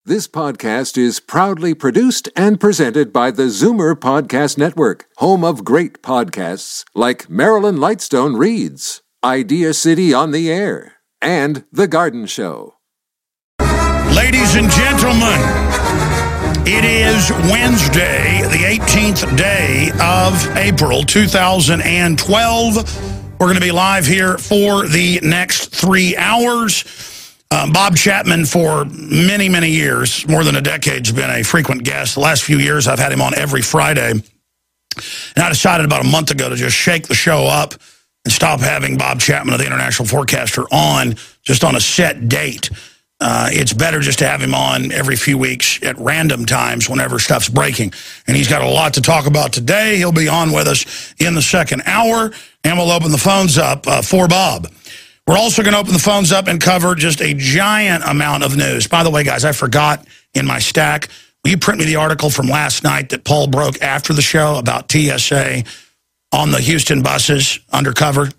This podcast is proudly produced and presented by the Zoomer Podcast Network, home of great podcasts like Marilyn Lightstone Reads, Idea City on the Air, and The Garden Show. Ladies and gentlemen, it is Wednesday, the 18th day of April 2012. We're going to be live here for the next 3 hours. Bob Chapman, for many, many years, more than a decade, has been a frequent guest. The last few years, I've had him on every Friday. And I decided about a month ago to just shake the show up and stop having Bob Chapman of the International Forecaster on just on a set date. It's better just to have him on every few weeks at random times whenever stuff's breaking. And he's got a lot to talk about today. He'll be on with us in the second hour, and we'll open the phones up for Bob. We're also going to open the phones up and cover just a giant amount of news. By the way, guys, I forgot in my stack, will you print me the article from last night that Paul broke after the show about TSA on the Houston buses undercover?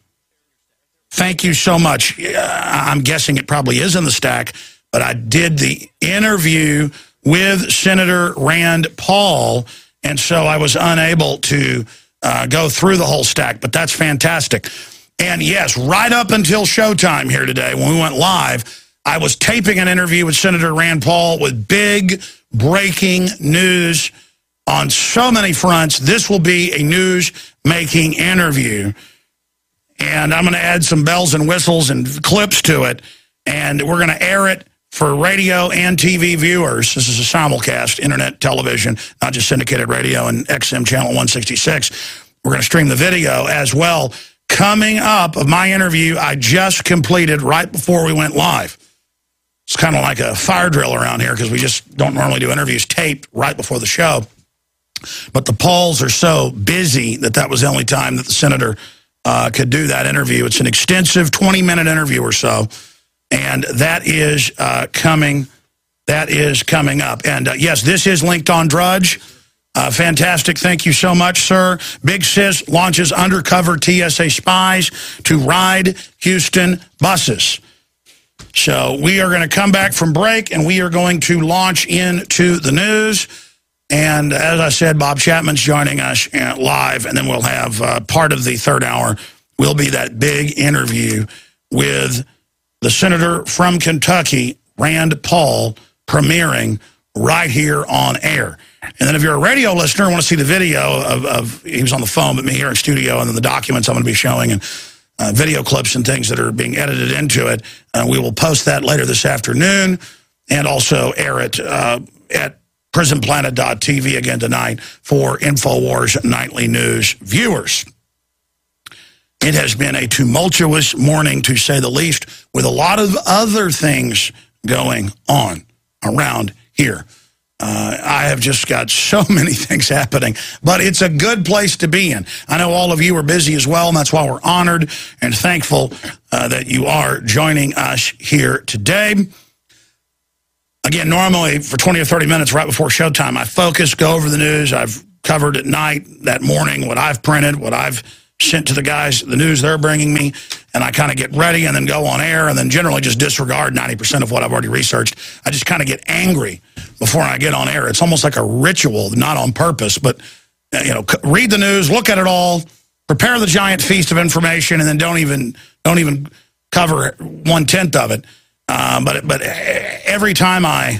Thank you so much. I'm guessing it probably is in the stack, but I did the interview with Senator Rand Paul, and so I was unable to go through the whole stack, but that's fantastic. And yes, right up until showtime here today, when we went live, I was taping an interview with Senator Rand Paul with big breaking news on so many fronts. This will be a news-making interview. And I'm going to add some bells and whistles and clips to it. And we're going to air it for radio and TV viewers. This is a simulcast, internet television, not just syndicated radio and XM channel 166. We're going to stream the video as well. Coming up of my interview I just completed right before we went live. It's kind of like a fire drill around here because we just don't normally do interviews taped right before the show. But the Pauls are so busy that was the only time that the senator could do that interview. It's an extensive 20-minute interview or so, and that is coming. That is coming up. And yes, this is Linked on Drudge. Fantastic. Thank you so much, sir. Big Sis launches undercover TSA spies to ride Houston buses. So we are going to come back from break, and we are going to launch into the news. And as I said, Bob Chapman's joining us live, and then we'll have part of the third hour will be that big interview with the senator from Kentucky, Rand Paul, premiering right here on air. And then if you're a radio listener and want to see the video of he was on the phone with me here in studio, and then the documents I'm going to be showing and video clips and things that are being edited into it, we will post that later this afternoon and also air it at prisonplanet.tv again tonight for InfoWars Nightly News viewers. It has been a tumultuous morning, to say the least, with a lot of other things going on around here. I have just got so many things happening, but it's a good place to be in. I know all of you are busy as well, and that's why we're honored and thankful that you are joining us here today. Again, normally for 20 or 30 minutes right before showtime, I focus, go over the news. I've covered at night, that morning, what I've printed, what I've sent to the guys, the news they're bringing me, and I kind of get ready and then go on air and then generally just disregard 90% of what I've already researched. I just kind of get angry before I get on air. It's almost like a ritual, not on purpose, but read the news, look at it all, prepare the giant feast of information, and then don't even cover 1/10 of it. But every time I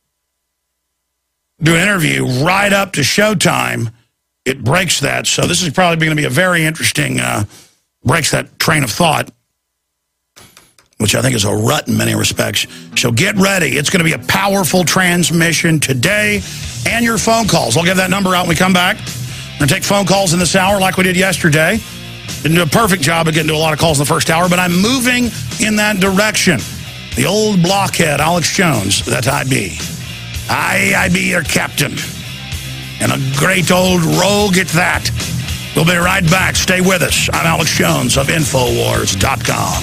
do an interview right up to showtime, it breaks that. So this is probably going to be a very interesting, breaks that train of thought, which I think is a rut in many respects. So get ready. It's going to be a powerful transmission today, and your phone calls. I'll give that number out when we come back. We're going to take phone calls in this hour like we did yesterday. Didn't do a perfect job of getting to a lot of calls in the first hour, but I'm moving in that direction. The old blockhead, Alex Jones, that I be. I be your captain. And a great old rogue at that. We'll be right back. Stay with us. I'm Alex Jones of Infowars.com.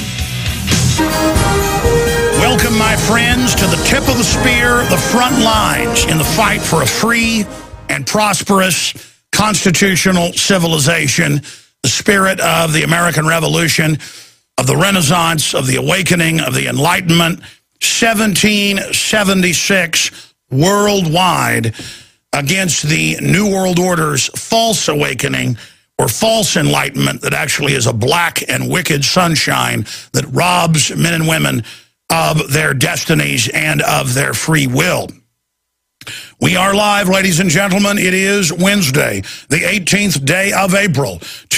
Welcome, my friends, to the tip of the spear, the front lines in the fight for a free and prosperous constitutional civilization, the spirit of the American Revolution, of the Renaissance, of the awakening, of the Enlightenment. 1776 worldwide against the New World Order's false awakening or false enlightenment that actually is a black and wicked sunshine that robs men and women of their destinies and of their free will. We are live, ladies and gentlemen. It is Wednesday, the 18th day of April,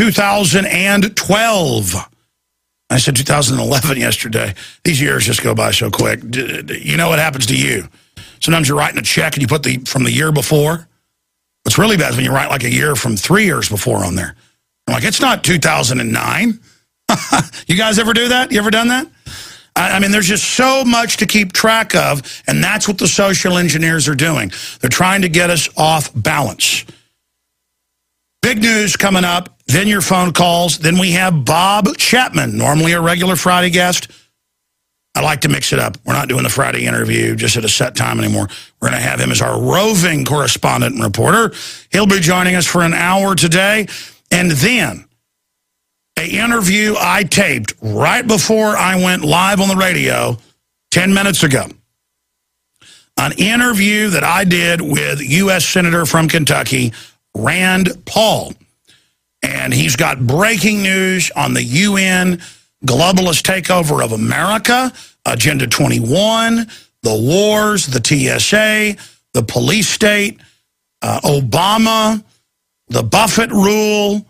2012. I said 2011 yesterday. These years just go by so quick. You know what happens to you? Sometimes you're writing a check and you put from the year before. What's really bad is when you write like a year from 3 years before on there. I'm like, it's not 2009. You guys ever do that? You ever done that? I mean, there's just so much to keep track of, and that's what the social engineers are doing. They're trying to get us off balance. Big news coming up, then your phone calls. Then we have Bob Chapman, normally a regular Friday guest. I like to mix it up. We're not doing the Friday interview just at a set time anymore. We're going to have him as our roving correspondent and reporter. He'll be joining us for an hour today. And then an interview I taped right before I went live on the radio 10 minutes ago. An interview that I did with U.S. Senator from Kentucky, Rand Paul. And he's got breaking news on the UN globalist takeover of America, Agenda 21, the wars, the TSA, the police state, Obama, the Buffett rule.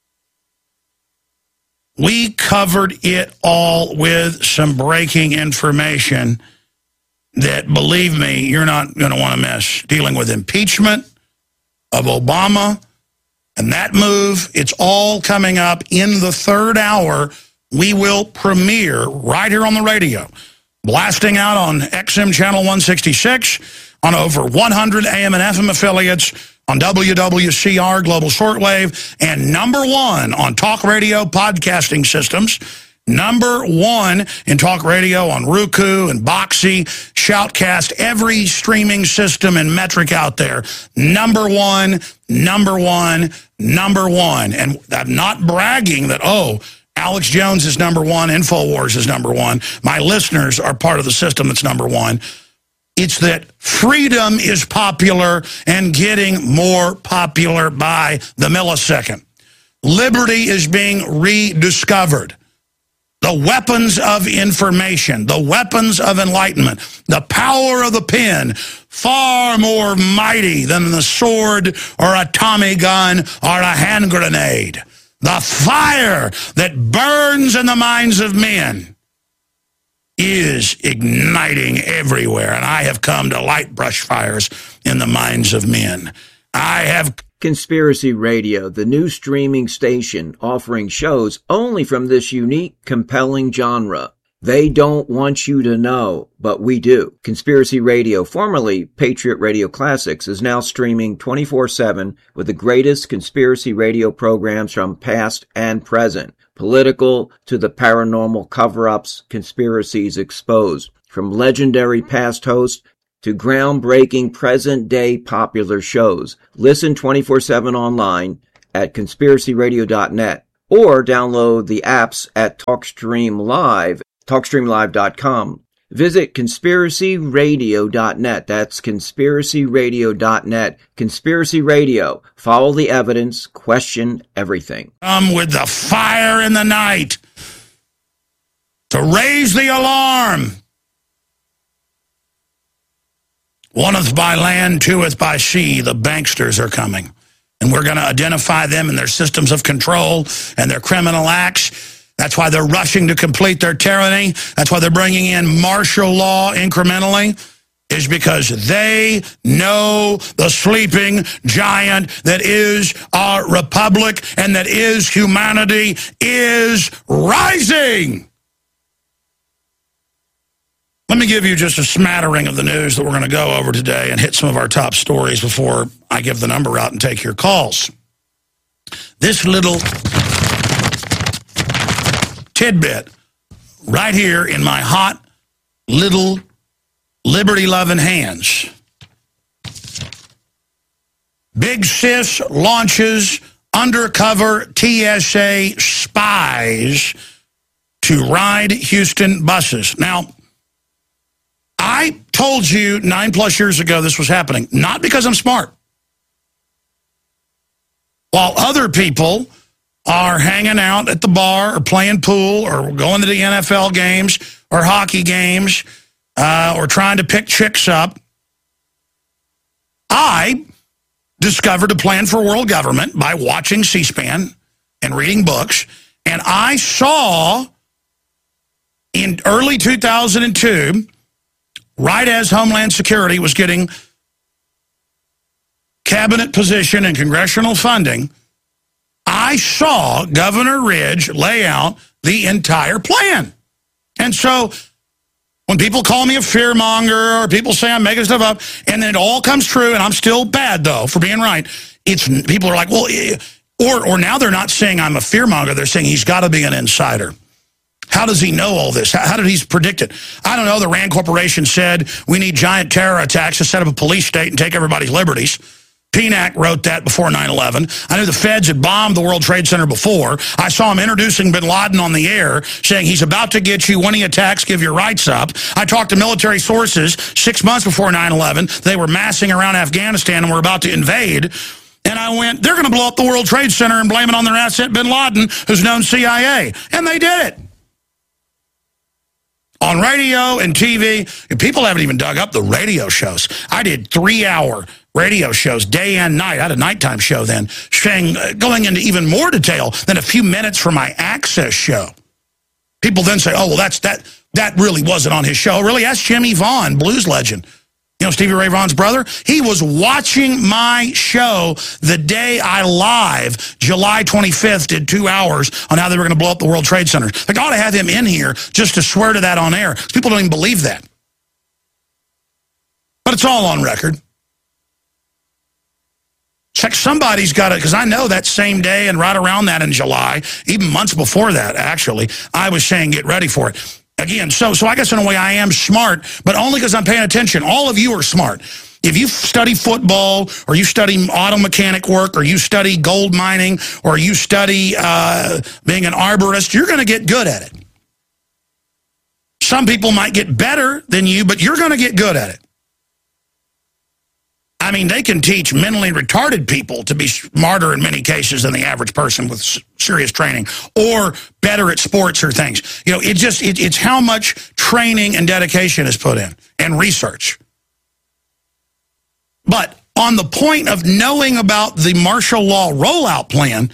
We covered it all with some breaking information that, believe me, you're not going to want to miss. Dealing with impeachment of Obama and that move, it's all coming up in the third hour. We will premiere right here on the radio, blasting out on XM Channel 166, on over 100 AM and FM affiliates, on WWCR Global Shortwave, and #1 on talk radio podcasting systems, #1 in talk radio on Roku and Boxy, Shoutcast, every streaming system and metric out there. #1, #1, #1. And I'm not bragging that, oh, Alex Jones is #1, InfoWars is #1. My listeners are part of the system that's #1. It's that freedom is popular and getting more popular by the millisecond. Liberty is being rediscovered. The weapons of information, the weapons of enlightenment, the power of the pen, far more mighty than the sword or a Tommy gun or a hand grenade. The fire that burns in the minds of men is igniting everywhere, and I have come to light brush fires in the minds of men. I have... Conspiracy Radio, the new streaming station offering shows only from this unique, compelling genre. They don't want you to know, but we do. Conspiracy Radio, formerly Patriot Radio Classics, is now streaming 24/7 with the greatest conspiracy radio programs from past and present. Political to the paranormal cover-ups, conspiracies exposed. From legendary past hosts to groundbreaking present-day popular shows. Listen 24/7 online at conspiracyradio.net or download the apps at TalkStreamLive.com. Visit conspiracyradio.net. That's conspiracyradio.net. Conspiracy Radio. Follow the evidence. Question everything. Come with the fire in the night to raise the alarm. Oneth by land, twoeth by sea, the banksters are coming. And we're going to identify them and their systems of control and their criminal acts. That's why they're rushing to complete their tyranny. That's why they're bringing in martial law incrementally, is because they know the sleeping giant that is our republic and that is humanity is rising. Let me give you just a smattering of the news that we're going to go over today and hit some of our top stories before I give the number out and take your calls. This little tidbit right here in my hot little liberty-loving hands. Big Sis launches undercover TSA spies to ride Houston buses. Now, I told you 9+ years ago this was happening, not because I'm smart. While other people are hanging out at the bar or playing pool or going to the NFL games or hockey games or trying to pick chicks up, I discovered a plan for world government by watching C-SPAN and reading books. And I saw in early 2002, right as Homeland Security was getting cabinet position and congressional funding, I saw Governor Ridge lay out the entire plan. And so when people call me a fearmonger or people say I'm making stuff up, and then it all comes true, and I'm still bad, though, for being right, people are like, well, or now they're not saying I'm a fearmonger. They're saying he's got to be an insider. How does he know all this? How did he predict it? I don't know. The Rand Corporation said we need giant terror attacks to set up a police state and take everybody's liberties. PNAC wrote that before 9/11. I knew the feds had bombed the World Trade Center before. I saw him introducing bin Laden on the air, saying he's about to get you. When he attacks, give your rights up. I talked to military sources 6 months before 9/11. They were massing around Afghanistan and were about to invade. And I went, they're going to blow up the World Trade Center and blame it on their asset, bin Laden, who's known CIA. And they did it. On radio and TV, people haven't even dug up the radio shows. I did 3-hour radio shows day and night. I had a nighttime show then, going into even more detail than a few minutes from my Access show. People then say, oh, well, that really wasn't on his show. Really? That's Jimmy Vaughn, blues legend. You know, Stevie Ray Vaughan's brother? He was watching my show the day I live, July 25th, did 2 hours on how they were going to blow up the World Trade Center. They ought to have him in here just to swear to that on air. People don't even believe that. But it's all on record. Check, somebody's got it, because I know that same day and right around that in July, even months before that, actually, I was saying get ready for it. Again, so I guess in a way I am smart, but only because I'm paying attention. All of you are smart. If you study football, or you study auto mechanic work, or you study gold mining, or you study being an arborist, you're going to get good at it. Some people might get better than you, but you're going to get good at it. I mean, they can teach mentally retarded people to be smarter in many cases than the average person with serious training, or better at sports or things. You know, it's how much training and dedication is put in, and research. But on the point of knowing about the martial law rollout plan,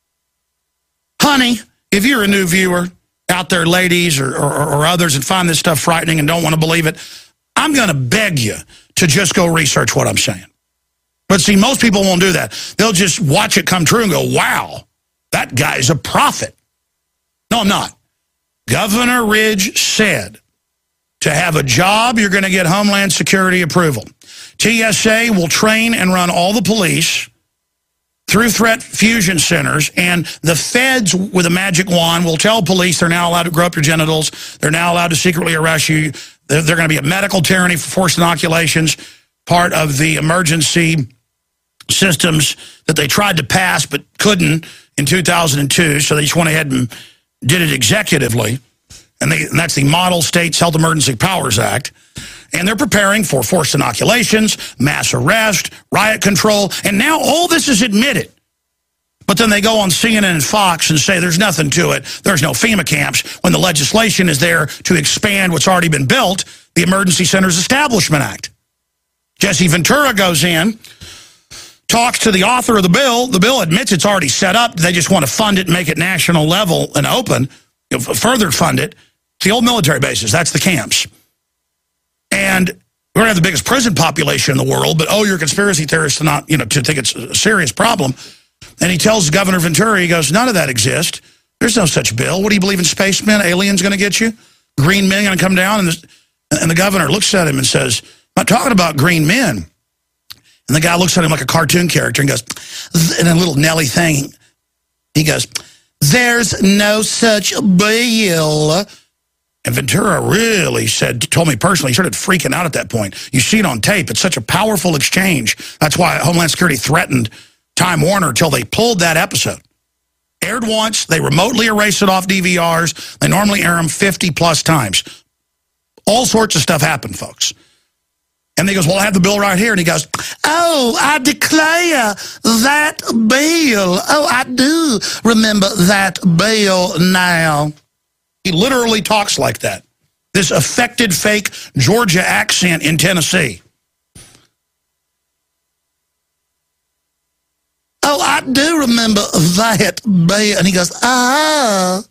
honey, if you're a new viewer out there, ladies or others, and find this stuff frightening and don't want to believe it, I'm going to beg you to just go research what I'm saying. But see, most people won't do that. They'll just watch it come true and go, wow, that guy's a prophet. No, I'm not. Governor Ridge said to have a job, you're going to get Homeland Security approval. TSA will train and run all the police through threat fusion centers, and the feds with a magic wand will tell police they're now allowed to grow up your genitals, they're now allowed to secretly arrest you, they're going to be a medical tyranny for forced inoculations, part of the emergency systems that they tried to pass but couldn't in 2002, so they just went ahead and did it executively, and that's the Model States Health Emergency Powers Act. And they're preparing for forced inoculations, mass arrest, riot control, and now all this is admitted. But then they go on CNN and Fox and say there's nothing to it, there's no FEMA camps, when the legislation is there to expand what's already been built, the Emergency Centers Establishment Act. Jesse Ventura goes in, talks to the author of the bill admits it's already set up, they just want to fund it and make it national level and open, further fund it. It's the old military bases, that's the camps. And we're going to have the biggest prison population in the world, but, oh, you're a conspiracy theorist to not, to think it's a serious problem. And he tells Governor Ventura, he goes, none of that exists. There's no such bill. What do you believe in spacemen? Aliens going to get you? Green men going to come down? And the governor looks at him and says, I'm not talking about green men. And the guy looks at him like a cartoon character and goes, in a little Nelly thing, he goes, there's no such bill. And Ventura really told me personally, he started freaking out at that point. You see it on tape. It's such a powerful exchange. That's why Homeland Security threatened Time Warner until they pulled that episode. Aired once. They remotely erase it off DVRs. They normally air them 50-plus times. All sorts of stuff happened, folks. And he goes, well, I have the bill right here. And he goes, oh, I declare that bill. Oh, I do remember that bill now. He literally talks like that. This affected fake Georgia accent in Tennessee. Oh, I do remember that bill. And he goes, ah.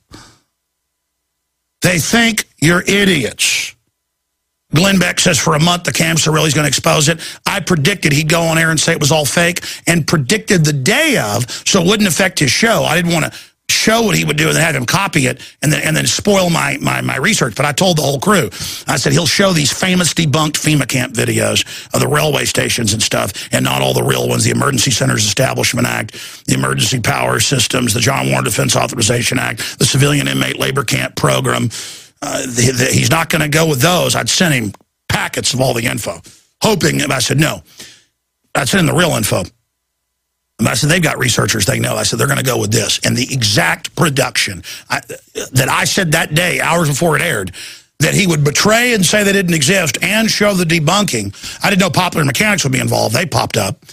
They think you're idiots. Glenn Beck says for a month the camps are really going to expose it. I predicted he'd go on air and say it was all fake, and predicted the day of so it wouldn't affect his show. I didn't want to show what he would do and then have him copy it and then spoil my research. But I told the whole crew, I said he'll show these famous debunked FEMA camp videos of the railway stations and stuff, and not all the real ones, the Emergency Centers Establishment Act, the Emergency Power Systems, the John Warren Defense Authorization Act, the Civilian Inmate Labor Camp Program. He's not going to go with those. I'd send him packets of all the info, hoping, and I said, no. I'd send him the real info. And I said, they've got researchers, they know. I said, they're going to go with this. And the exact production that I said that day, hours before it aired, that he would betray and say they didn't exist and show the debunking. I didn't know Popular Mechanics would be involved. They popped up.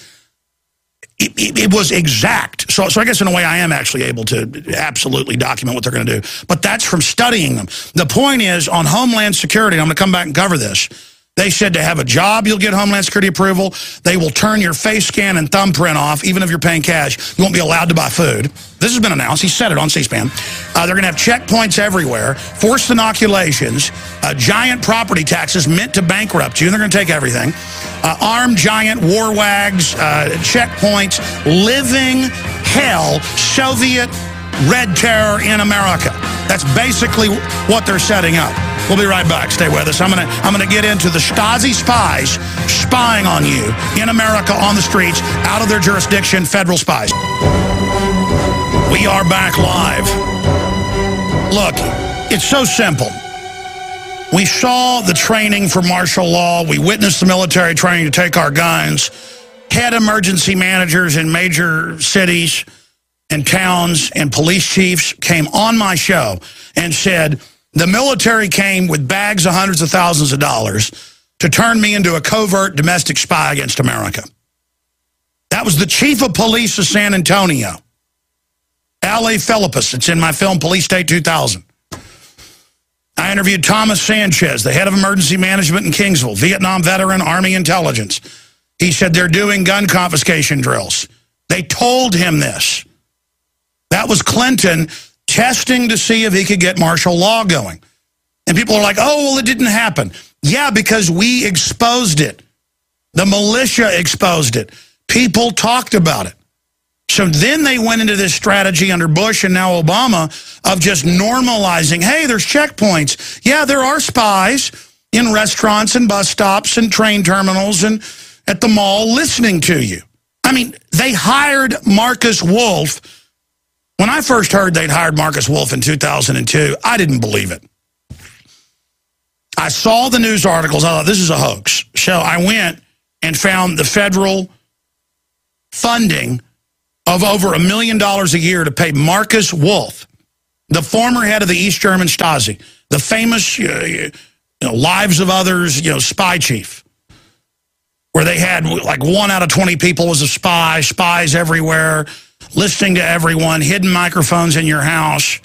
It was exact. So I guess in a way I am actually able to absolutely document what they're going to do. But that's from studying them. The point is, on Homeland Security, and I'm going to come back and cover this, they said to have a job, you'll get Homeland Security approval. They will turn your face scan and thumbprint off, even if you're paying cash. You won't be allowed to buy food. This has been announced. He said it on C-SPAN. They're going to have checkpoints everywhere, forced inoculations, giant property taxes meant to bankrupt you, and they're going to take everything. Armed giant war wags, checkpoints, living hell, Soviet red terror in America. That's basically what they're setting up. We'll be right back. Stay with us. I'm gonna get into the Stasi spies spying on you in America, on the streets, out of their jurisdiction, federal spies. We are back live. Look, it's so simple. We saw the training for martial law. We witnessed the military training to take our guns. Head emergency managers in major cities and towns and police chiefs came on my show and said, the military came with bags of hundreds of thousands of dollars to turn me into a covert domestic spy against America. That was the chief of police of San Antonio, L.A. Philippus. It's in my film Police State 2000. I interviewed Thomas Sanchez, the head of emergency management in Kingsville, Vietnam veteran, Army intelligence. He said they're doing gun confiscation drills. They told him this. That was Clinton testing to see if he could get martial law going. And people are like, oh, well, it didn't happen. Yeah, because we exposed it. The militia exposed it. People talked about it. So then they went into this strategy under Bush and now Obama of just normalizing, hey, there's checkpoints. Yeah, there are spies in restaurants and bus stops and train terminals and at the mall listening to you. I mean, they hired Marcus Wolf. When I first heard they'd hired Marcus Wolf in 2002, I didn't believe it. I saw the news articles. I thought, this is a hoax. So I went and found the federal funding of over $1 million a year to pay Marcus Wolf, the former head of the East German Stasi, the famous Lives of Others spy chief, where they had like 1 out of 20 people was a spy, spies everywhere, listening to everyone, hidden microphones in your house.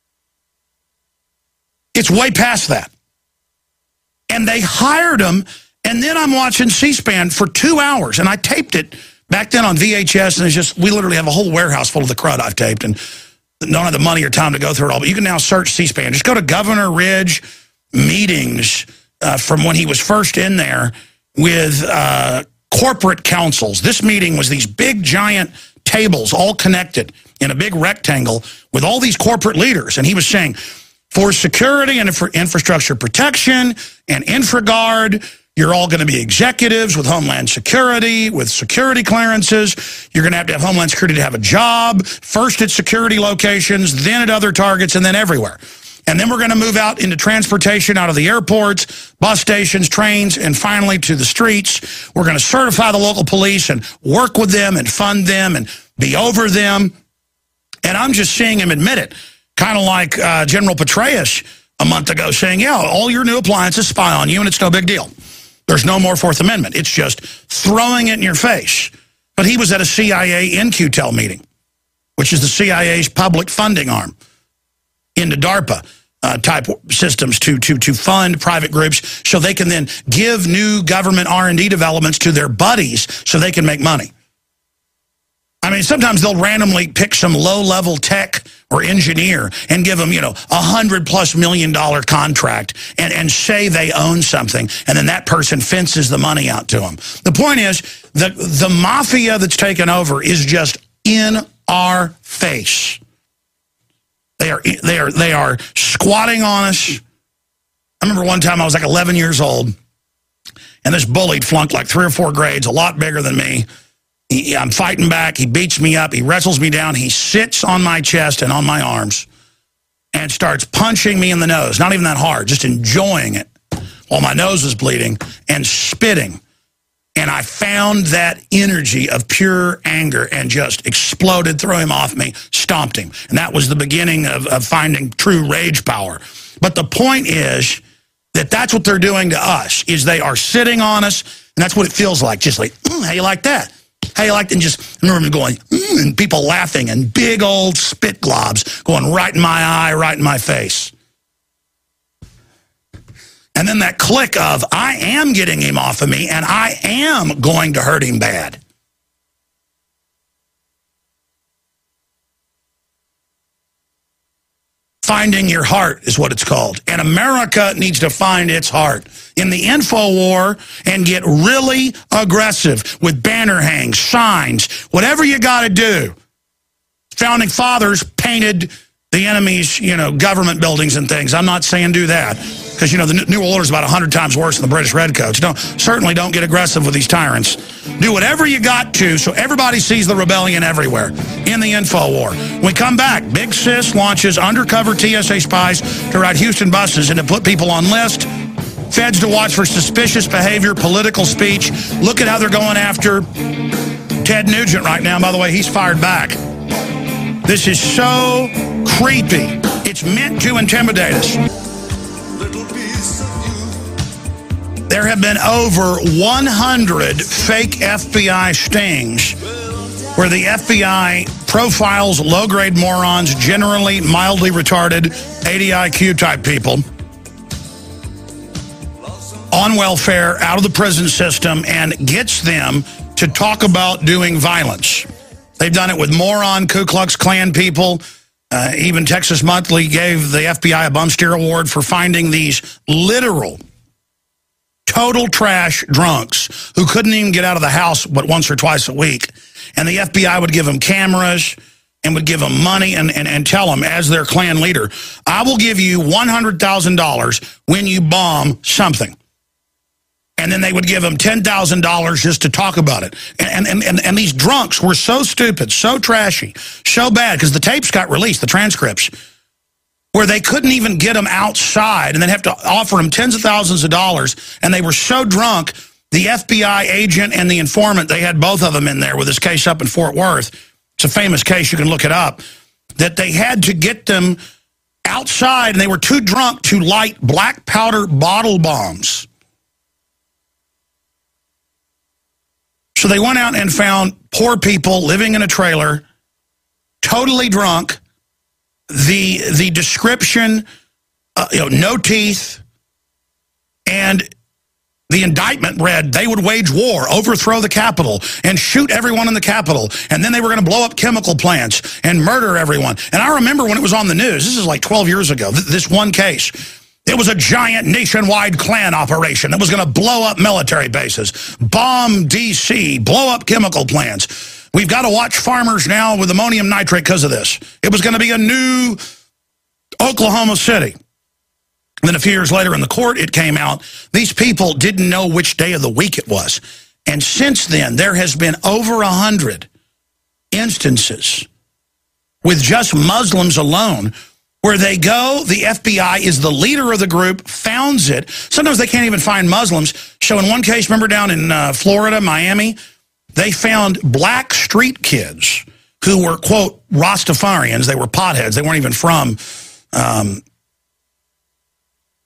It's way past that. And they hired him, and then I'm watching C-SPAN for 2 hours, and I taped it back then on VHS, and it's just, we literally have a whole warehouse full of the crud I've taped, and don't have the money or time to go through it all, but you can now search C-SPAN. Just go to Governor Ridge meetings from when he was first in there with corporate councils. This meeting was these big, giant tables all connected in a big rectangle with all these corporate leaders. And he was saying, for security and for infrastructure protection and InfraGard, you're all going to be executives with Homeland Security, with security clearances. You're going to have Homeland Security to have a job, first at security locations, then at other targets, and then everywhere. And then we're going to move out into transportation, out of the airports, bus stations, trains, and finally to the streets. We're going to certify the local police and work with them and fund them and be over them. And I'm just seeing him admit it, kind of like General Petraeus a month ago saying, yeah, all your new appliances spy on you and it's no big deal. There's no more Fourth Amendment. It's just throwing it in your face. But he was at a CIA In-Q-Tel meeting, which is the CIA's public funding arm into DARPA type systems to fund private groups so they can then give new government R&D developments to their buddies so they can make money. I mean, sometimes they'll randomly pick some low-level tech or engineer and give them, $100+ million contract and say they own something, and then that person fences the money out to them. The point is, the mafia that's taken over is just in our face. They are squatting on us. I remember one time I was like 11 years old, and this bully flunked like 3 or 4 grades, a lot bigger than me. I'm fighting back. He beats me up. He wrestles me down. He sits on my chest and on my arms and starts punching me in the nose. Not even that hard, just enjoying it while my nose was bleeding and spitting. And I found that energy of pure anger and just exploded, threw him off me, stomped him. And that was the beginning of finding true rage power. But the point is that that's what they're doing to us, is they are sitting on us, and that's what it feels like. Just like, how you like that? How you like, and just remember going, and people laughing, and big old spit globs going right in my eye, right in my face. And then that click of, I am getting him off of me, and I am going to hurt him bad. Finding your heart is what it's called. And America needs to find its heart in the info war and get really aggressive with banner hangs, signs, whatever you got to do. Founding fathers painted the enemy's, government buildings and things. I'm not saying do that because, the New World Order is about 100 times worse than the British Redcoats. Certainly don't get aggressive with these tyrants. Do whatever you got to so everybody sees the rebellion everywhere in the info war. When we come back, Big Sis launches undercover TSA spies to ride Houston buses and to put people on list. Feds to watch for suspicious behavior, political speech. Look at how they're going after Ted Nugent right now. By the way, he's fired back. This is so creepy. It's meant to intimidate us. There have been over 100 fake FBI stings where the FBI profiles low-grade morons, generally mildly retarded, 80 IQ type people, on welfare, out of the prison system, and gets them to talk about doing violence. They've done it with moron Ku Klux Klan people. Even Texas Monthly gave the FBI a Bumsteer Award for finding these literal total trash drunks who couldn't even get out of the house but once or twice a week. And the FBI would give them cameras and would give them money and tell them, as their Klan leader, I will give you $100,000 when you bomb something. And then they would give them $10,000 just to talk about it. And these drunks were so stupid, so trashy, so bad, because the tapes got released, the transcripts, where they couldn't even get them outside and then have to offer them tens of thousands of dollars. And they were so drunk, the FBI agent and the informant, they had both of them in there with this case up in Fort Worth. It's a famous case, you can look it up, that they had to get them outside and they were too drunk to light black powder bottle bombs. So they went out and found poor people living in a trailer, totally drunk. The description, no teeth, and the indictment read they would wage war, overthrow the Capitol, and shoot everyone in the Capitol, and then they were going to blow up chemical plants and murder everyone. And I remember when it was on the news, this is like 12 years ago, this one case. It was a giant nationwide Klan operation that was going to blow up military bases, bomb D.C., blow up chemical plants. We've got to watch farmers now with ammonium nitrate because of this. It was going to be a new Oklahoma City. And then a few years later in the court, it came out, these people didn't know which day of the week it was. And since then, there has been over 100 instances with just Muslims alone where they go, the FBI is the leader of the group, founds it. Sometimes they can't even find Muslims. So in one case, remember down in Florida, Miami, they found black street kids who were, quote, Rastafarians. They were potheads. They weren't even from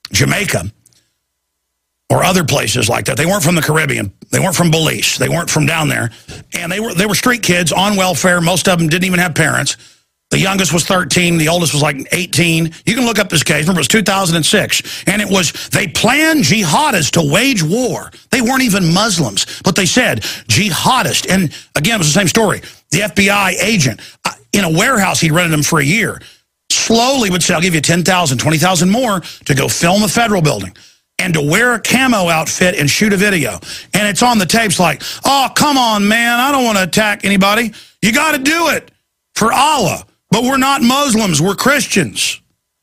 Jamaica or other places like that. They weren't from the Caribbean. They weren't from Belize. They weren't from down there. And they were street kids on welfare. Most of them didn't even have parents. The youngest was 13. The oldest was like 18. You can look up this case. Remember, it was 2006. And it was, they planned jihadists to wage war. They weren't even Muslims. But they said, jihadist. And again, it was the same story. The FBI agent, in a warehouse, he'd rented them for a year. Slowly would say, I'll give you 10,000, 20,000 more to go film a federal building. And to wear a camo outfit and shoot a video. And it's on the tapes like, oh, come on, man. I don't want to attack anybody. You got to do it for Allah. But we're not Muslims, we're Christians.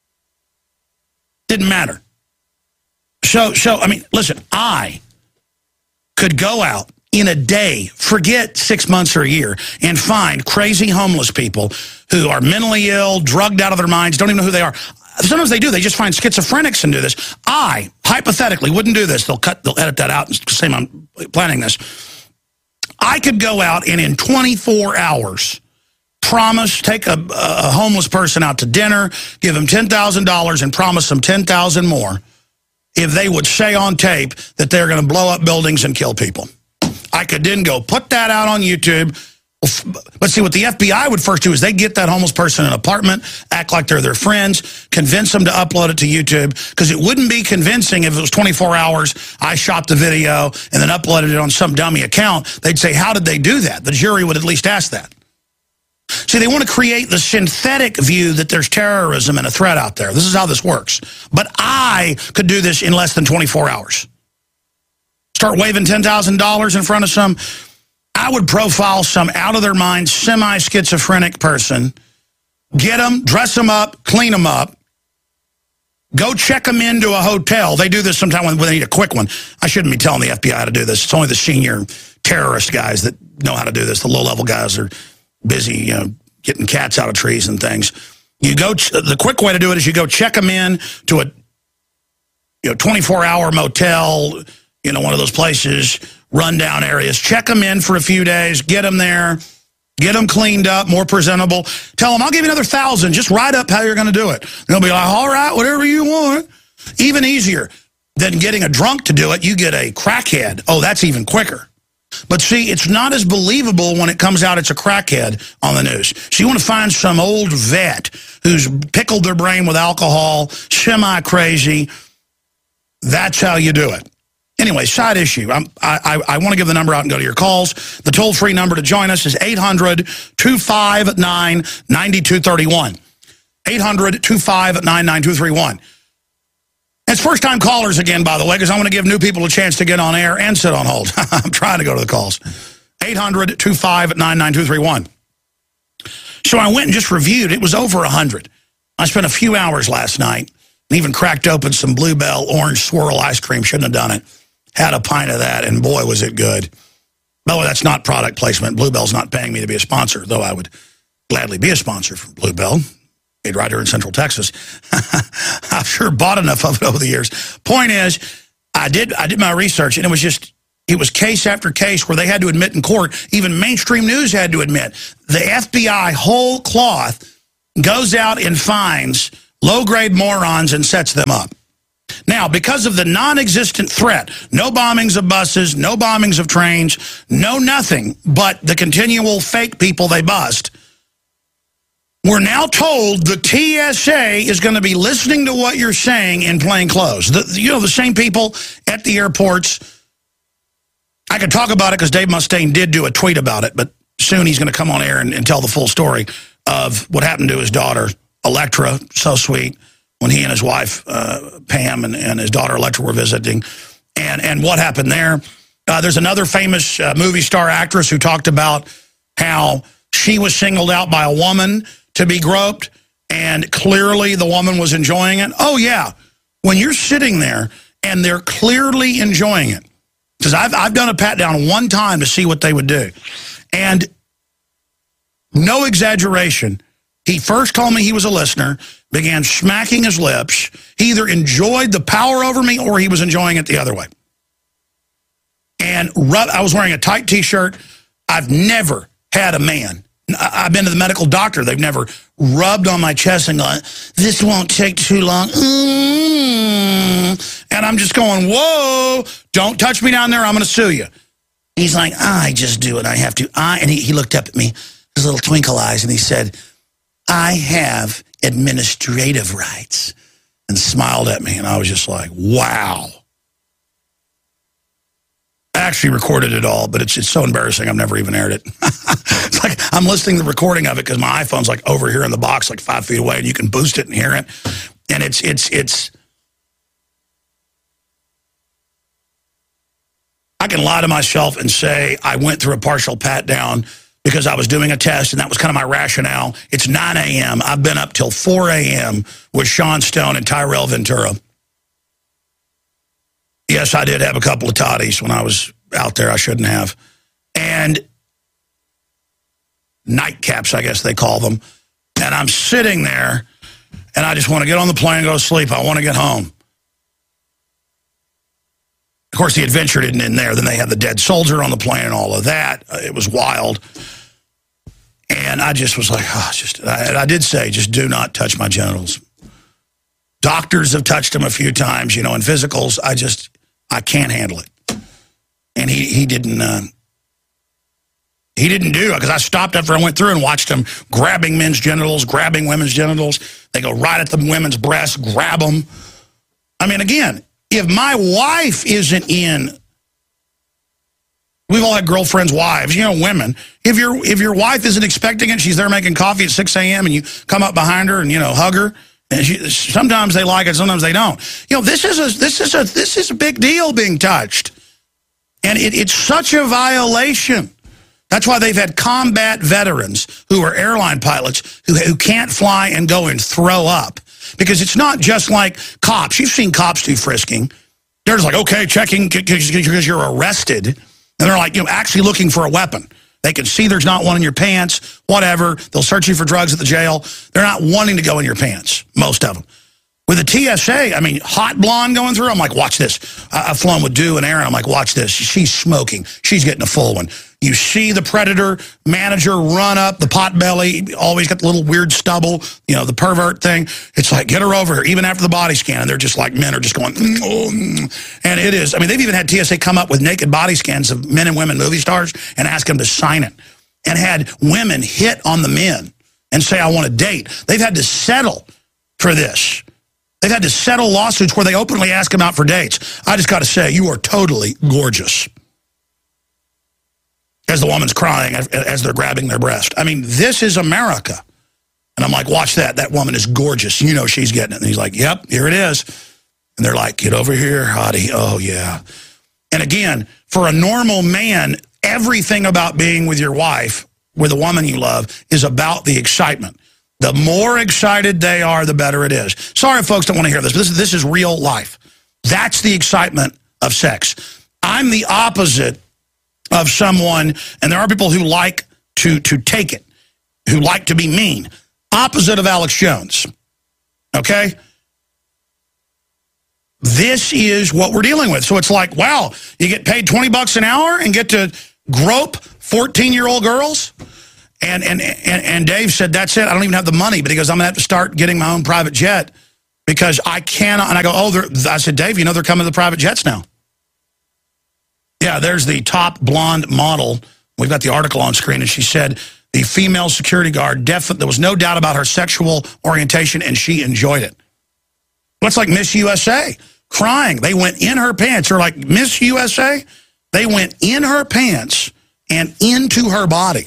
Didn't matter. So, I mean, listen, I could go out in a day, forget 6 months or a year, and find crazy homeless people who are mentally ill, drugged out of their minds, don't even know who they are. Sometimes they do. They just find schizophrenics and do this. I, hypothetically, wouldn't do this. They'll edit that out and say I'm planning this. I could go out and in 24 hours... promise, take a homeless person out to dinner, give them $10,000 and promise them $10,000 more if they would say on tape that they're going to blow up buildings and kill people. I could then go put that out on YouTube. But see, what the FBI would first do is they get that homeless person in an apartment, act like they're their friends, convince them to upload it to YouTube, because it wouldn't be convincing if it was 24 hours, I shot the video, and then uploaded it on some dummy account. They'd say, how did they do that? The jury would at least ask that. See, they want to create the synthetic view that there's terrorism and a threat out there. This is how this works. But I could do this in less than 24 hours. Start waving $10,000 in front of some. I would profile some out-of-their-mind, semi-schizophrenic person, get them, dress them up, clean them up, go check them into a hotel. They do this sometimes when they need a quick one. I shouldn't be telling the FBI how to do this. It's only the senior terrorist guys that know how to do this. The low-level guys are busy, getting cats out of trees and things. You go. The quick way to do it is you go check them in to a 24-hour motel, one of those places, rundown areas. Check them in for a few days, get them there, get them cleaned up, more presentable. Tell them, I'll give you another 1,000. Just write up how you're going to do it. They'll be like, all right, whatever you want. Even easier than getting a drunk to do it, you get a crackhead. Oh, that's even quicker. But see, it's not as believable when it comes out it's a crackhead on the news. So you want to find some old vet who's pickled their brain with alcohol, semi-crazy. That's how you do it. Anyway, side issue. I want to give the number out and go to your calls. The toll-free number to join us is 800-259-9231. 800-259-9231. It's first-time callers again, by the way, because I want to give new people a chance to get on air and sit on hold. I'm trying to go to the calls. 800-259-9231. So I went and just reviewed. It was over 100. I spent a few hours last night and even cracked open some Bluebell orange swirl ice cream. Shouldn't have done it. Had a pint of that, and boy, was it good. By the way, that's not product placement. Bluebell's not paying me to be a sponsor, though I would gladly be a sponsor for Bluebell. Made right here in Central Texas. I've sure bought enough of it over the years. Point is, I did my research, and it was case after case where they had to admit in court, even mainstream news had to admit, the FBI whole cloth goes out and finds low-grade morons and sets them up. Now, because of the non-existent threat, no bombings of buses, no bombings of trains, no nothing but the continual fake people they bust, we're now told the TSA is going to be listening to what you're saying in plain clothes. The same people at the airports. I could talk about it because Dave Mustaine did do a tweet about it, but soon he's going to come on air and tell the full story of what happened to his daughter, Electra, so sweet, when he and his wife, Pam, and his daughter, Electra, were visiting, and what happened there. There's another famous movie star actress who talked about how she was singled out by a woman to be groped, and clearly the woman was enjoying it. Oh, yeah. When you're sitting there and they're clearly enjoying it, because I've done a pat-down one time to see what they would do, and no exaggeration, he first told me he was a listener, began smacking his lips. He either enjoyed the power over me or he was enjoying it the other way. And I was wearing a tight T-shirt. I've never had a man I've been to the medical doctor. They've never rubbed on my chest and gone, this won't take too long. And I'm just going, whoa, don't touch me down there. I'm going to sue you. He's like, I just do it. I have to. And he looked up at me, his little twinkle eyes, and he said, I have administrative rights, and smiled at me. And I was just like, wow. I actually recorded it all, but it's so embarrassing I've never even aired it. It's like I'm listening to the recording of it because my iPhone's like over here in the box, like 5 feet away, and you can boost it and hear it. And it's I can lie to myself and say I went through a partial pat down because I was doing a test, and that was kind of my rationale. It's 9 a.m. I've been up till 4 a.m. with Sean Stone and Tyrell Ventura. Yes, I did have a couple of toddies when I was out there. I shouldn't have. And nightcaps, I guess they call them. And I'm sitting there, and I just want to get on the plane and go to sleep. I want to get home. Of course, the adventure didn't end there. Then they had the dead soldier on the plane and all of that. It was wild. And I just was like, oh, I did say, just do not touch my genitals. Doctors have touched them a few times, in physicals. I can't handle it. And he didn't do it because I stopped after I went through and watched him grabbing men's genitals, grabbing women's genitals. They go right at the women's breasts, grab them. I mean, again, if my wife isn't in, we've all had girlfriends' wives, women. If your wife isn't expecting it, she's there making coffee at 6 a.m. and you come up behind her and, hug her. And sometimes they like it, sometimes they don't. This is a big deal being touched. And it's such a violation. That's why they've had combat veterans who are airline pilots who can't fly and go and throw up. Because it's not just like cops. You've seen cops do frisking. They're just like, okay, checking because you're arrested. And they're like, actually looking for a weapon. They can see there's not one in your pants, whatever. They'll search you for drugs at the jail. They're not wanting to go in your pants, most of them. With the TSA, I mean, hot blonde going through, I'm like, watch this. I've flown with Dew and Aaron. I'm like, watch this. She's smoking. She's getting a full one. You see the Predator manager run up, the pot belly, always got the little weird stubble, the pervert thing. It's like, get her over here, even after the body scan. And they're just like, men are just going, and it is. I mean, they've even had TSA come up with naked body scans of men and women movie stars and ask them to sign it. And had women hit on the men and say, I want to date. They've had to settle for this. They've had to settle lawsuits where they openly ask them out for dates. I just got to say, you are totally gorgeous. As the woman's crying as they're grabbing their breast. I mean, this is America. And I'm like, watch that. That woman is gorgeous. She's getting it. And he's like, yep, here it is. And they're like, get over here, hottie. Oh, yeah. And again, for a normal man, everything about being with your wife, with a woman you love, is about the excitement. The more excited they are, the better it is. Sorry if folks don't want to hear this, but this is real life. That's the excitement of sex. I'm the opposite of someone, and there are people who like to take it, who like to be mean. Opposite of Alex Jones, okay? This is what we're dealing with. So it's like, wow, you get paid $20 an hour and get to grope 14-year-old girls? And Dave said, that's it. I don't even have the money, but he goes, I'm going to have to start getting my own private jet because I cannot. And I go, I said, Dave, they're coming to the private jets now. Yeah, there's the top blonde model. We've got the article on screen, and she said the female security guard, there was no doubt about her sexual orientation, and she enjoyed it. What's like Miss USA? Crying. They went in her pants. Or like Miss USA, they went in her pants and into her body.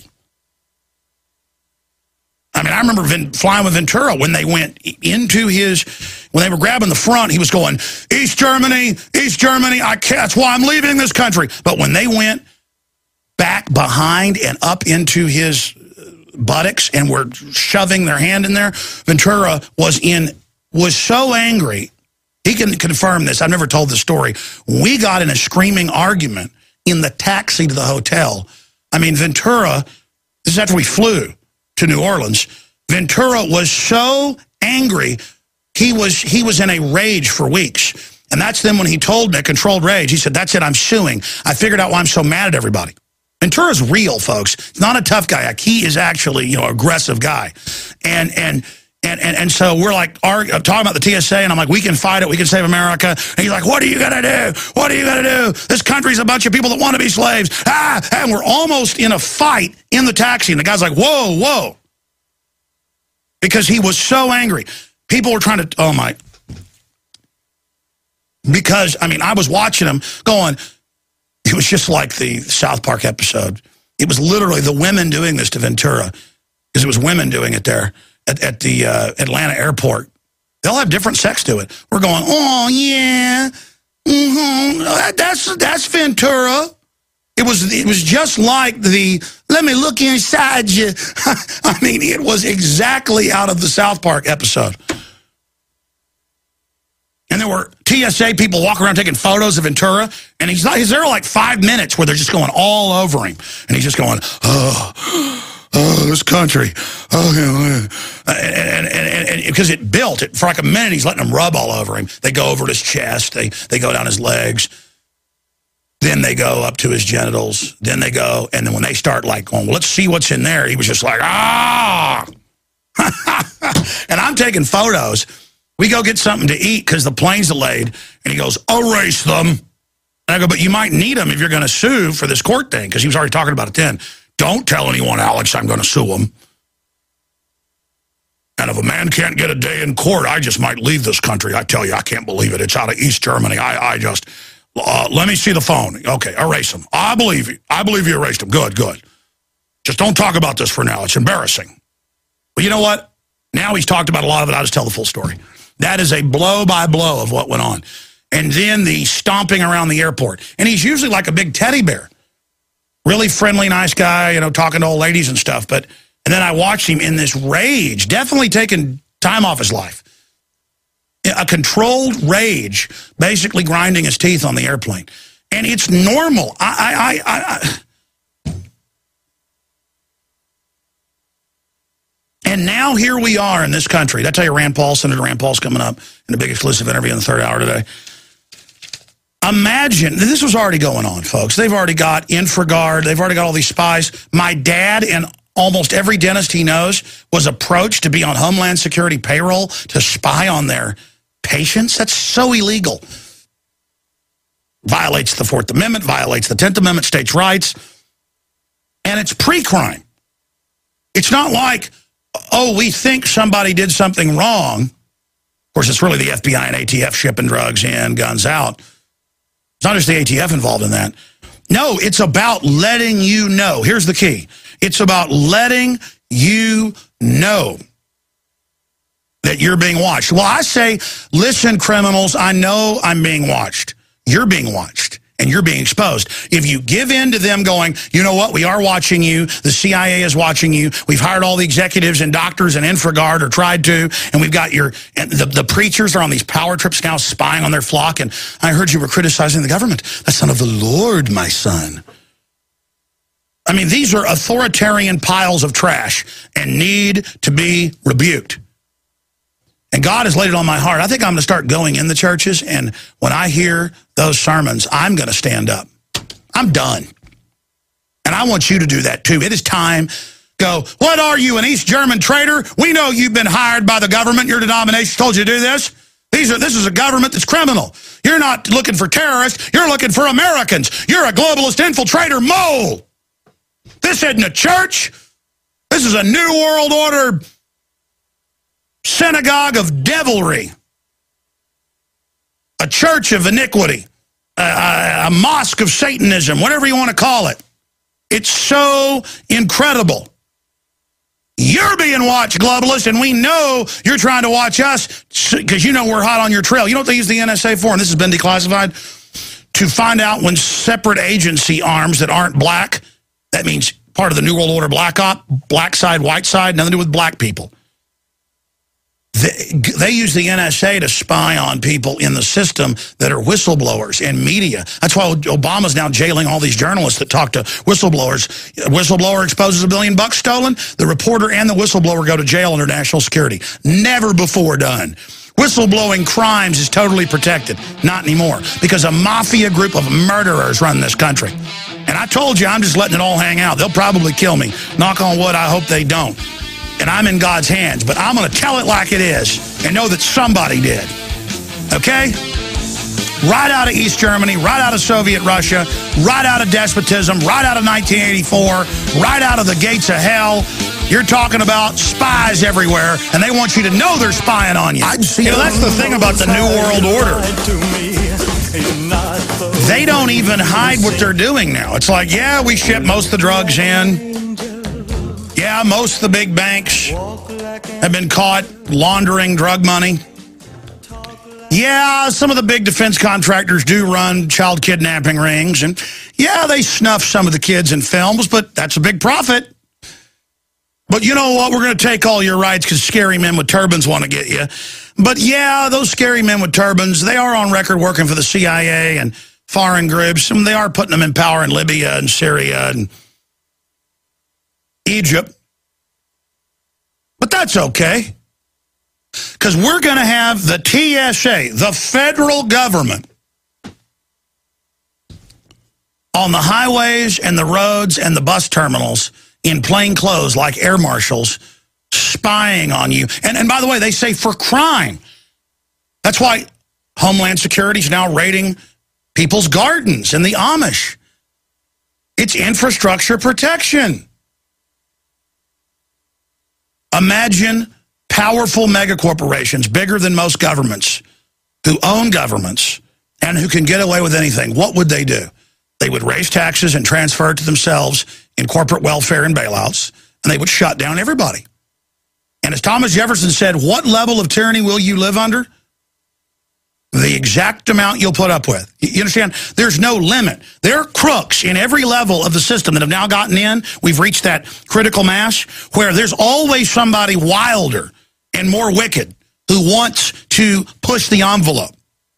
I mean, I remember flying with Ventura when they went into when they were grabbing the front, he was going, East Germany, that's why I'm leaving this country. But when they went back behind and up into his buttocks and were shoving their hand in there, Ventura was so angry. He can confirm this. I've never told this story. We got in a screaming argument in the taxi to the hotel. I mean, Ventura, this is after we flew to New Orleans. Ventura was so angry, he was in a rage for weeks. And that's then when he told me, a controlled rage, he said, that's it, I'm suing. I figured out why I'm so mad at everybody. Ventura's real, folks. He's not a tough guy. Like, he is actually, you know, an aggressive guy. And so we're like talking about the TSA, and I'm like, we can fight it. We can save America. And he's like, what are you going to do? What are you going to do? This country's a bunch of people that want to be slaves. And we're almost in a fight in the taxi. And the guy's like, whoa, whoa. Because he was so angry. People were trying to, oh my. Because, I mean, I was watching him going, it was just like the South Park episode. It was literally the women doing this to Ventura, because it was women doing it there at the Atlanta airport. They'll have different sex to it. We're going, oh, yeah, that's Ventura. It was just like the, let me look inside you. I mean, it was exactly out of the South Park episode. And there were TSA people walking around taking photos of Ventura, and he's there like 5 minutes where they're just going all over him. And he's just going, oh, this country. Oh, and because it built it for like a minute, he's letting them rub all over him. They go over his chest. They go down his legs. Then they go up to his genitals. Then they go, and then when they start like going, well, let's see what's in there, he was just like, ah. And I'm taking photos. We go get something to eat because the plane's delayed. And he goes, erase them. And I go, but you might need them if you're going to sue for this court thing, because he was already talking about it then. Don't tell anyone, Alex, I'm going to sue him. And if a man can't get a day in court, I just might leave this country. I tell you, I can't believe it. It's out of East Germany. I just, let me see the phone. Okay, erase him. I believe you. I believe you erased him. Good, good. Just don't talk about this for now. It's embarrassing. But you know what? Now he's talked about a lot of it. I'll just tell the full story. That is a blow-by-blow of what went on. And then the stomping around the airport. And he's usually like a big teddy bear. Really friendly, nice guy, you know, talking to old ladies and stuff. And then I watched him in this rage, definitely taking time off his life. A controlled rage, basically grinding his teeth on the airplane. And it's normal. And now here we are in this country. Did I tell you Senator Rand Paul's coming up in a big exclusive interview in the third hour today? Imagine, this was already going on, folks. They've already got InfraGard. They've already got all these spies. My dad and almost every dentist he knows was approached to be on Homeland Security payroll to spy on their patients. That's so illegal. Violates the 4th Amendment, violates the 10th Amendment, states' rights. And it's pre-crime. It's not like, oh, we think somebody did something wrong. Of course, it's really the FBI and ATF shipping drugs in, guns out. It's not just the ATF involved in that. No, it's about letting you know. Here's the key. It's about letting you know that you're being watched. Well, I say, listen, criminals, I know I'm being watched. You're being watched. And you're being exposed. If you give in to them going, you know what, we are watching you, the CIA is watching you, we've hired all the executives and doctors and InfraGard, or tried to, and we've got the preachers are on these power trips now spying on their flock, and I heard you were criticizing the government. That's not of the Lord, my son. I mean, these are authoritarian piles of trash and need to be rebuked. And God has laid it on my heart. I think I'm going to start going in the churches, and when I hear those sermons, I'm going to stand up. I'm done. And I want you to do that too. It is time. Go, what are you, an East German traitor? We know you've been hired by the government. Your denomination told you to do this. This is a government that's criminal. You're not looking for terrorists. You're looking for Americans. You're a globalist infiltrator mole. This isn't a church. This is a New World Order synagogue of devilry, a church of iniquity, a mosque of Satanism, whatever you want to call it. It's so incredible. You're being watched, globalists, and we know you're trying to watch us because you know we're hot on your trail. You know what they use the NSA for, and this has been declassified? To find out when separate agency arms that aren't black, that means part of the New World Order black side, white side, nothing to do with black people. They use the NSA to spy on people in the system that are whistleblowers and media. That's why Obama's now jailing all these journalists that talk to whistleblowers. A whistleblower exposes $1 billion stolen. The reporter and the whistleblower go to jail under national security. Never before done. Whistleblowing crimes is totally protected. Not anymore. Because a mafia group of murderers run this country. And I told you, I'm just letting it all hang out. They'll probably kill me. Knock on wood, I hope they don't. And I'm in God's hands. But I'm going to tell it like it is and know that somebody did. Okay? Right out of East Germany, right out of Soviet Russia, right out of despotism, right out of 1984, right out of the gates of hell. You're talking about spies everywhere, and they want you to know they're spying on you. You know, that's the thing about the New World Order. They don't even hide what they're doing now. It's like, yeah, we ship most of the drugs in. Yeah, most of the big banks have been caught laundering drug money. Yeah, some of the big defense contractors do run child kidnapping rings. And yeah, they snuff some of the kids in films, but that's a big profit. But you know what? We're going to take all your rights because scary men with turbans want to get you. But yeah, those scary men with turbans, they are on record working for the CIA and foreign groups. And they are putting them in power in Libya and Syria and Egypt. But that's okay. Because we're going to have the TSA, the federal government, on the highways and the roads and the bus terminals in plain clothes like air marshals spying on you. And by the way, they say for crime. That's why Homeland Security is now raiding people's gardens in the Amish. It's infrastructure protection. Imagine powerful megacorporations, bigger than most governments, who own governments and who can get away with anything. What would they do? They would raise taxes and transfer it to themselves in corporate welfare and bailouts, and they would shut down everybody. And as Thomas Jefferson said, what level of tyranny will you live under? The exact amount you'll put up with. You understand? There's no limit. There are crooks in every level of the system that have now gotten in. We've reached that critical mass where there's always somebody wilder and more wicked who wants to push the envelope.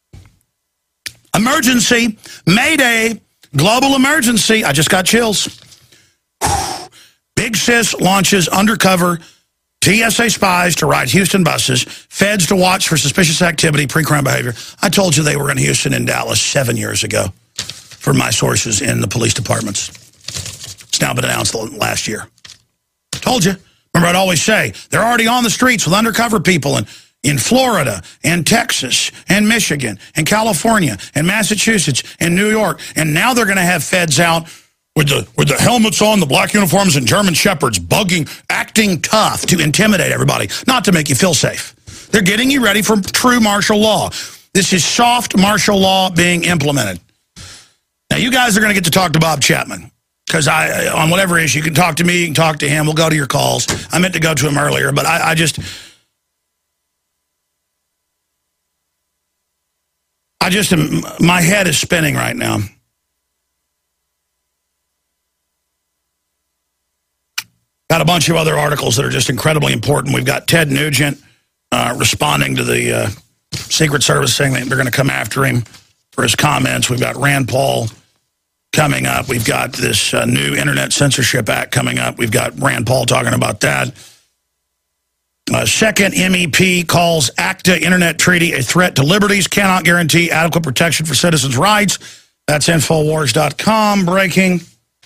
Emergency, Mayday, global emergency. I just got chills. Big Sis launches undercover TSA spies to ride Houston buses, feds to watch for suspicious activity, pre-crime behavior. I told you they were in Houston and Dallas 7 years ago from my sources in the police departments. It's now been announced last year. Told you. Remember, I'd always say, they're already on the streets with undercover people in Florida and Texas and Michigan and California and Massachusetts and New York. And now they're going to have feds out with the helmets on, the black uniforms, and German shepherds acting tough to intimidate everybody, not to make you feel safe. They're getting you ready for true martial law. This is soft martial law being implemented. Now, you guys are going to get to talk to Bob Chapman, because on whatever issue, you can talk to me, you can talk to him, we'll go to your calls. I meant to go to him earlier, but I just, my head is spinning right now. Got a bunch of other articles that are just incredibly important. We've got Ted Nugent responding to the Secret Service saying that they're going to come after him for his comments. We've got Rand Paul coming up. We've got this new Internet Censorship Act coming up. We've got Rand Paul talking about that. Second MEP calls ACTA Internet Treaty a threat to liberties, cannot guarantee adequate protection for citizens' rights. That's Infowars.com breaking.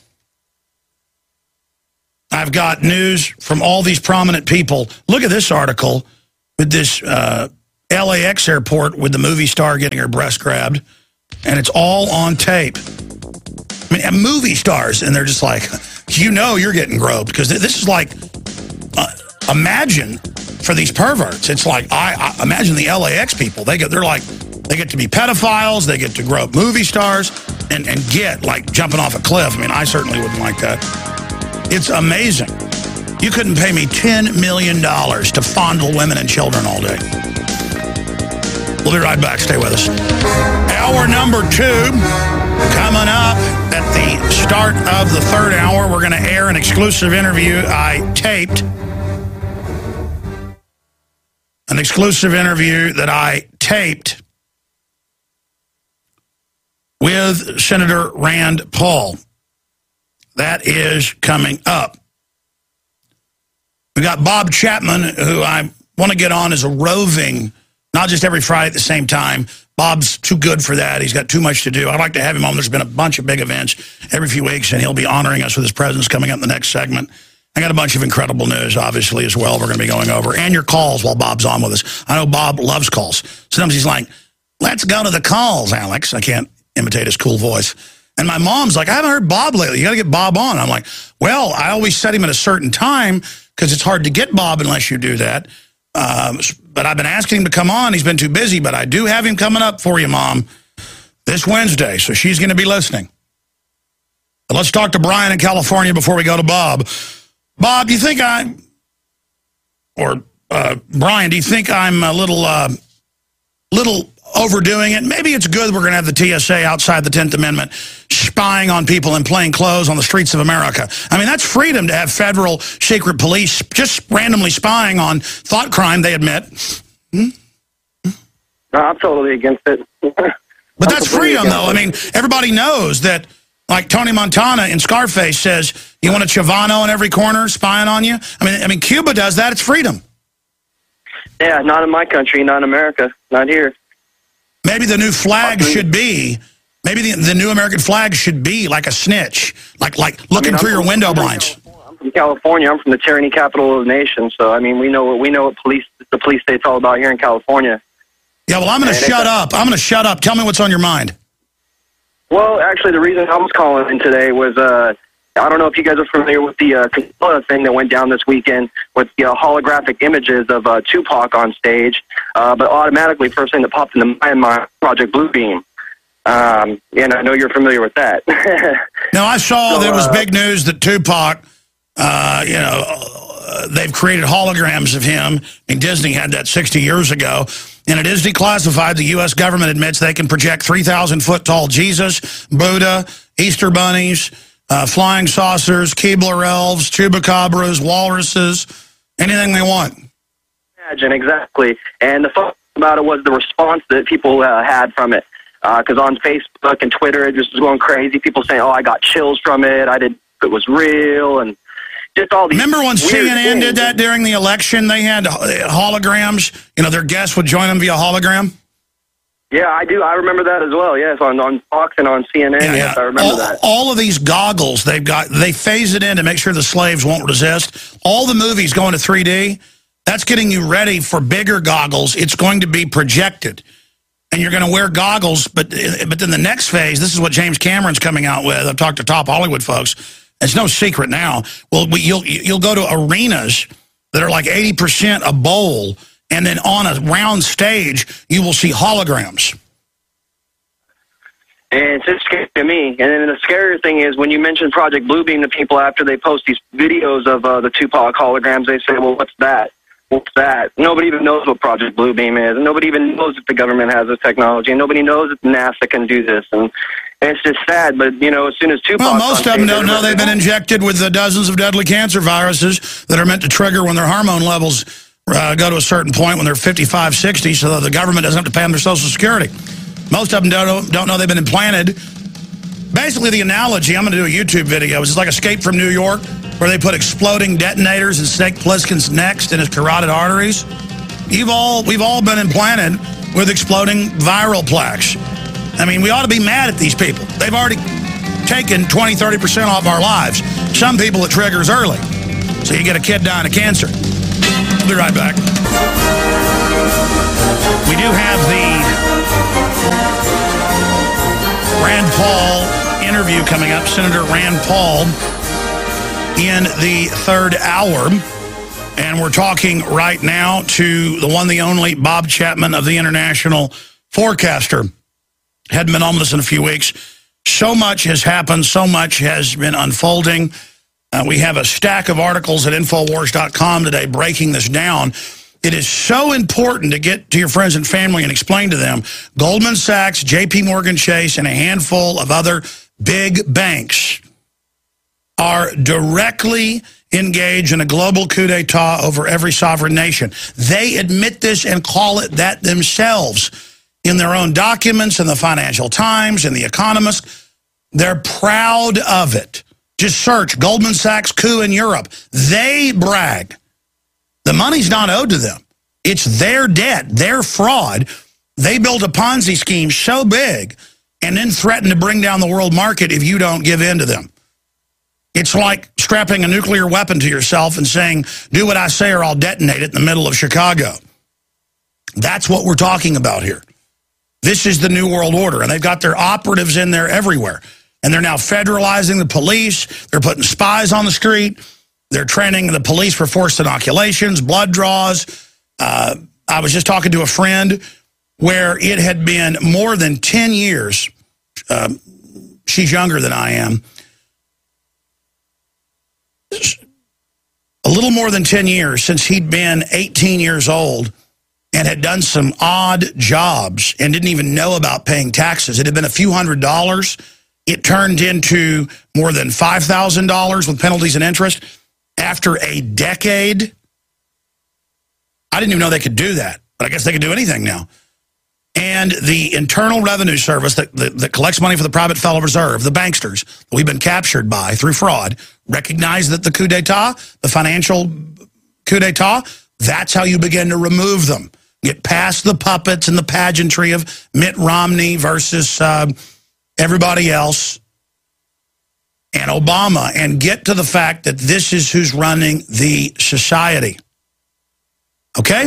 I've got news from all these prominent people. Look at this article with this LAX airport with the movie star getting her breast grabbed, and it's all on tape. I mean, movie stars, and they're just like, you know you're getting groped, because this is like, imagine for these perverts. It's like, I imagine the LAX people. They get to be pedophiles, they get to grope movie stars, and get like jumping off a cliff. I mean, I certainly wouldn't like that. It's amazing. You couldn't pay me $10 million to fondle women and children all day. We'll be right back. Stay with us. Hour number 2 coming up at the start of the 3rd hour. We're going to air an exclusive interview I taped. An exclusive interview that I taped with Senator Rand Paul. That is coming up. We got Bob Chapman, who I want to get on as a roving, not just every Friday at the same time, Bob's too good for that. He's got too much to do. I'd like to have him on. There's been a bunch of big events every few weeks, and he'll be honoring us with his presence coming up in the next segment. I got a bunch of incredible news, obviously, as well, we're going to be going over. And your calls while Bob's on with us. I know Bob loves calls. Sometimes he's like, let's go to the calls, Alex. I can't imitate his cool voice. And my mom's like, I haven't heard Bob lately. You got to get Bob on. I'm like, well, I always set him at a certain time because it's hard to get Bob unless you do that. But I've been asking him to come on. He's been too busy, but I do have him coming up for you, Mom, this Wednesday. So she's going to be listening. But let's talk to Brian in California before we go to Bob. Bob, do you think Brian, do you think I'm a little overdoing it? Maybe it's good we're going to have the TSA outside the 10th Amendment spying on people in plain clothes on the streets of America. I mean, that's freedom to have federal secret police just randomly spying on thought crime they admit. No, I'm totally against it. But that's freedom, though. I mean, everybody knows that, like Tony Montana in Scarface says, you want a Chavano in every corner spying on you? I mean, Cuba does that. It's freedom. Yeah, not in my country, not in America, not here. Maybe the new flag should be, maybe the new American flag should be like a snitch, like looking through your window blinds. I'm from California. I'm from the tyranny capital of the nation. So, I mean, we know what the police state's all about here in California. Yeah, well, I'm going to shut up. I'm going to shut up. Tell me what's on your mind. Well, actually, the reason I was calling in today was, I don't know if you guys are familiar with the thing that went down this weekend with the holographic images of Tupac on stage, but automatically, first thing that popped into my mind, Project Bluebeam. And I know you're familiar with that. Now, I saw there was big news that Tupac, they've created holograms of him. I mean, Disney had that 60 years ago. And it is declassified. The U.S. government admits they can project 3,000-foot-tall Jesus, Buddha, Easter bunnies, flying saucers, Keebler elves, chupacabras, walruses, anything they want. Imagine, exactly. And the fun about it was the response that people had from it. Because on Facebook and Twitter, it just was going crazy. People saying, oh, I got chills from it. I didn't think it was real. And just all these. Remember when CNN did that during the election? They had holograms. Their guests would join them via hologram. Yeah, I do. I remember that as well. Yes, on Fox and on CNN. Yeah, yes, I remember that. All of these goggles they've got, they phase it in to make sure the slaves won't resist. All the movies going to 3D. That's getting you ready for bigger goggles. It's going to be projected. And you're going to wear goggles, but then the next phase, this is what James Cameron's coming out with. I've talked to top Hollywood folks. It's no secret now. Well, you'll go to arenas that are like 80% a bowl, and then on a round stage, you will see holograms. And it's just scary to me. And then the scarier thing is when you mention Project Bluebeam to people after they post these videos of the Tupac holograms, they say, well, what's that? What's that? Nobody even knows what Project Bluebeam is. And nobody even knows that the government has this technology. And nobody knows that NASA can do this. And it's just sad. But, as soon as Tupac... Well, most of them don't know they've been injected with the dozens of deadly cancer viruses that are meant to trigger when their hormone levels go to a certain point when they're 55, 60, so that the government doesn't have to pay them their Social Security. Most of them don't know they've been implanted. Basically, the analogy, I'm going to do a YouTube video, is like Escape from New York, where they put exploding detonators in Snake Plissken's necks and his carotid arteries. We've all been implanted with exploding viral plaques. I mean, we ought to be mad at these people. They've already taken 20, 30% off our lives. Some people it triggers early. So you get a kid dying of cancer. We'll be right back. We do have the Rand Paul interview coming up. Senator Rand Paul in the third hour. And we're talking right now to the one, the only, Bob Chapman of the International Forecaster. Hadn't been on with us in a few weeks. So much has happened. So much has been unfolding. We have a stack of articles at Infowars.com today breaking this down. It is so important to get to your friends and family and explain to them Goldman Sachs, J.P. Morgan Chase, and a handful of other big banks are directly engaged in a global coup d'etat over every sovereign nation. They admit this and call it that themselves in their own documents, in the Financial Times, in The Economist. They're proud of it. Just search Goldman Sachs coup in Europe. They brag. The money's not owed to them. It's their debt, their fraud. They built a Ponzi scheme so big and then threaten to bring down the world market if you don't give in to them. It's like strapping a nuclear weapon to yourself and saying, do what I say or I'll detonate it in the middle of Chicago. That's what we're talking about here. This is the New World Order, and they've got their operatives in there everywhere. And they're now federalizing the police. They're putting spies on the street. They're training the police for forced inoculations, blood draws. I was just talking to a friend where it had been more than 10 years. She's younger than I am. A little more than 10 years since he'd been 18 years old and had done some odd jobs and didn't even know about paying taxes. It had been a few $100s. It turned into more than $5,000 with penalties and interest after a decade. I didn't even know they could do that, but I guess they could do anything now. And the Internal Revenue Service that collects money for the Private Federal Reserve, the banksters that we've been captured by through fraud, recognize that the coup d'etat, the financial coup d'etat, that's how you begin to remove them. Get past the puppets and the pageantry of Mitt Romney versus everybody else and Obama, and get to the fact that this is who's running the society. Okay?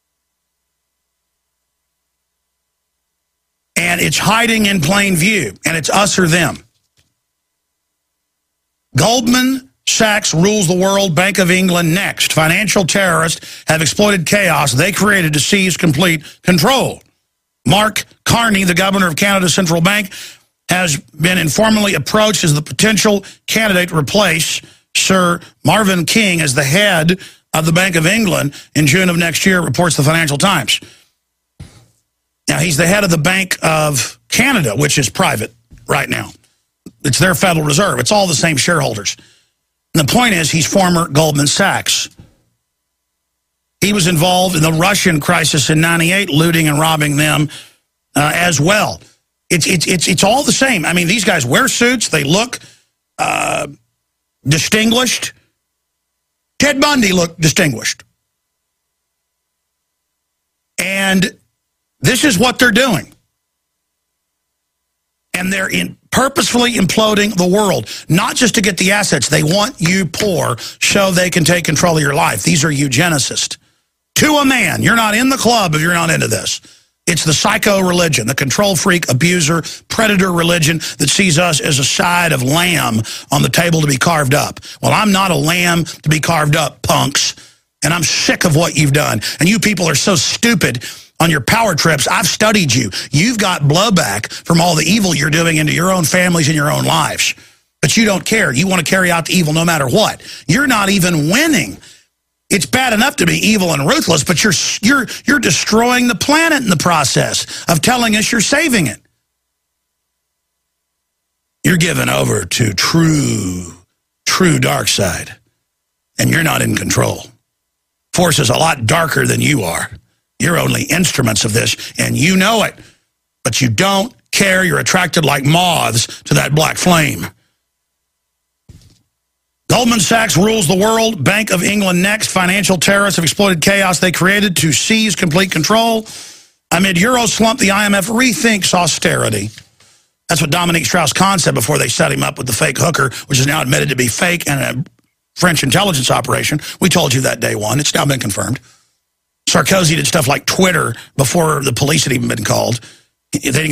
And it's hiding in plain view, and it's us or them. Goldman Sachs rules the world, Bank of England next. Financial terrorists have exploited chaos they created to seize complete control. Mark Carney, the governor of Canada's central bank, has been informally approached as the potential candidate to replace Sir Marvin King as the head of the Bank of England in June of next year, reports the Financial Times. Now, he's the head of the Bank of Canada, which is private right now. It's their Federal Reserve. It's all the same shareholders. And the point is, he's former Goldman Sachs. He was involved in the Russian crisis in '98, looting and robbing them as well. It's all the same. I mean, these guys wear suits. They look distinguished. Ted Bundy looked distinguished. And this is what they're doing. And they're purposefully imploding the world, not just to get the assets. They want you poor so they can take control of your life. These are eugenicists. To a man, you're not in the club if you're not into this. It's the psycho religion, the control freak, abuser, predator religion that sees us as a side of lamb on the table to be carved up. Well, I'm not a lamb to be carved up, punks, and I'm sick of what you've done. And you people are so stupid on your power trips. I've studied you. You've got blowback from all the evil you're doing into your own families and your own lives. But you don't care. You want to carry out the evil no matter what. You're not even winning. It's bad enough to be evil and ruthless, but you're destroying the planet in the process of telling us you're saving it. You're given over to true dark side, and you're not in control. Force is a lot darker than you are. You're only instruments of this, and you know it, but you don't care. You're attracted like moths to that black flame. Goldman Sachs rules the world, Bank of England next. Financial terrorists have exploited chaos they created to seize complete control. Amid Euro slump, the IMF rethinks austerity. That's what Dominique Strauss-Kahn said before they set him up with the fake hooker, which is now admitted to be fake and a French intelligence operation. We told you that day one. It's now been confirmed. Sarkozy did stuff like Twitter before the police had even been called. They didn't